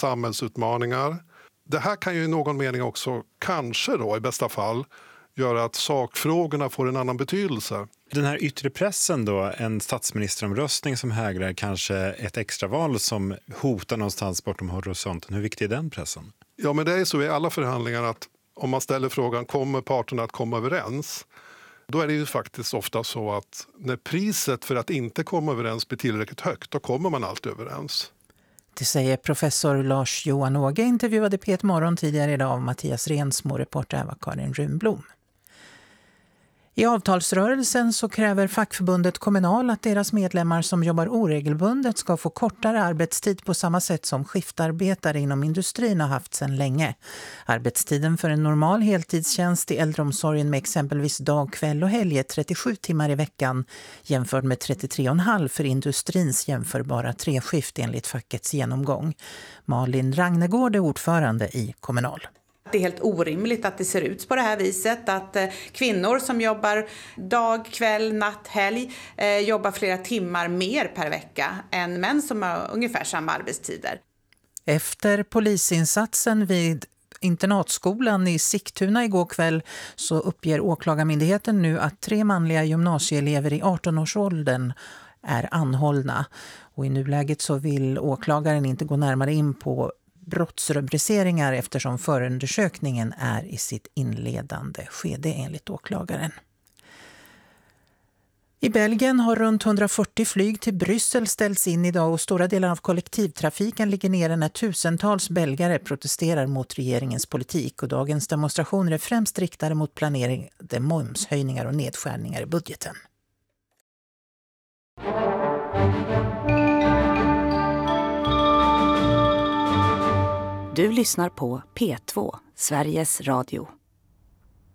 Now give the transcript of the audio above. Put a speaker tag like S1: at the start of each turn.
S1: samhällsutmaningar. Det här kan ju i någon mening också, kanske då i bästa fall, göra att sakfrågorna får en annan betydelse.
S2: Den här yttre pressen då, en statsministeromröstning som hägrar, kanske ett extraval som hotar någonstans bortom horisonten. Hur viktig är den pressen?
S1: Ja, men det är så i alla förhandlingar att om man ställer frågan kommer parterna att komma överens, då är det ju faktiskt ofta så att när priset för att inte komma överens blir tillräckligt högt, då kommer man alltid överens.
S3: Det säger professor Lars-Johan Åge, intervjuade P1 Morgon tidigare idag av Mattias Rensmo, reporter var Karin Runblom. I avtalsrörelsen så kräver fackförbundet Kommunal att deras medlemmar som jobbar oregelbundet ska få kortare arbetstid på samma sätt som skiftarbetare inom industrin har haft sedan länge. Arbetstiden för en normal heltidstjänst i äldreomsorgen med exempelvis dag, kväll och helg är 37 timmar i veckan jämfört med 33,5 för industrins jämförbara treskift enligt fackets genomgång. Malin Ragnegård är ordförande i Kommunal.
S4: Det är helt orimligt att det ser ut på det här viset, att kvinnor som jobbar dag, kväll, natt, helg jobbar flera timmar mer per vecka än män som har ungefär samma arbetstider. Efter
S3: polisinsatsen vid internatskolan i Sigtuna igår kväll så uppger åklagarmyndigheten nu att 3 manliga gymnasieelever i 18-årsåldern är anhållna. Och i nuläget så vill åklagaren inte gå närmare in på brottsrubriceringar eftersom förundersökningen är i sitt inledande skede enligt åklagaren. I Belgien har runt 140 flyg till Bryssel ställts in idag och stora delar av kollektivtrafiken ligger nere när tusentals belgare protesterar mot regeringens politik. Och dagens demonstrationer är främst riktade mot planerade momshöjningar och nedskärningar i budgeten.
S5: Du lyssnar på P2, Sveriges Radio.